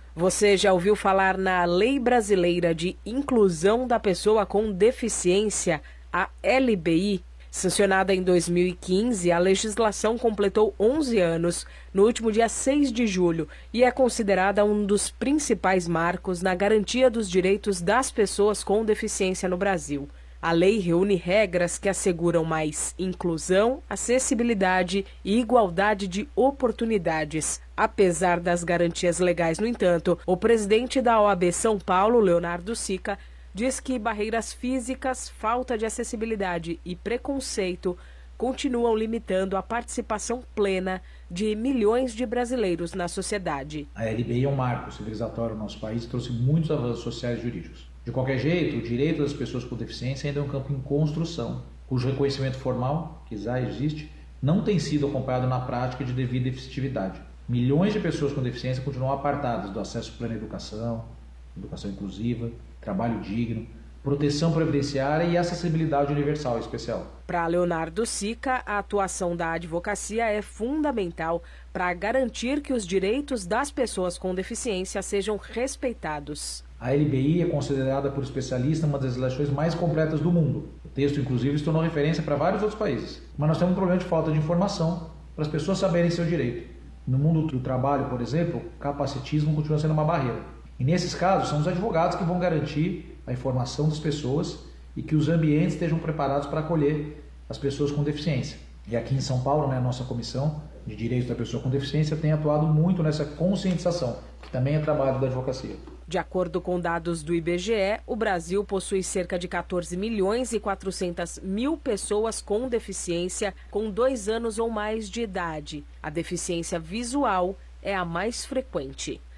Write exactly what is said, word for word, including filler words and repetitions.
Você já ouviu falar na Lei Brasileira de Inclusão da Pessoa com Deficiência, a L B I? Sancionada em dois mil e quinze, a legislação completou onze anos no último dia seis de julho e é considerada um dos principais marcos na garantia dos direitos das pessoas com deficiência no Brasil. A lei reúne regras que asseguram mais inclusão, acessibilidade e igualdade de oportunidades. Apesar das garantias legais, no entanto, o presidente da O A B São Paulo, Leonardo Sica, diz que barreiras físicas, falta de acessibilidade e preconceito continuam limitando a participação plena de milhões de brasileiros na sociedade. A L B I é um marco civilizatório no nosso país e trouxe muitos avanços sociais e jurídicos. De qualquer jeito, o direito das pessoas com deficiência ainda é um campo em construção, cujo reconhecimento formal, que já existe, não tem sido acompanhado na prática de devida efetividade. Milhões de pessoas com deficiência continuam apartadas do acesso à plena educação, educação inclusiva, trabalho digno, proteção previdenciária e acessibilidade universal e especial. Para Leonardo Sica, a atuação da advocacia é fundamental para garantir que os direitos das pessoas com deficiência sejam respeitados. A L B I é considerada por especialistas uma das legislações mais completas do mundo. O texto, inclusive, se tornou referência para vários outros países. Mas nós temos um problema de falta de informação para as pessoas saberem seu direito. No mundo do trabalho, por exemplo, o capacitismo continua sendo uma barreira. E nesses casos, são os advogados que vão garantir a informação das pessoas e que os ambientes estejam preparados para acolher as pessoas com deficiência. E aqui em São Paulo, né, a nossa Comissão de Direitos da Pessoa com Deficiência tem atuado muito nessa conscientização, que também é trabalho da advocacia. De acordo com dados do I B G E, o Brasil possui cerca de quatorze milhões e quatrocentas mil pessoas com deficiência com dois anos ou mais de idade. A deficiência visual é a mais frequente.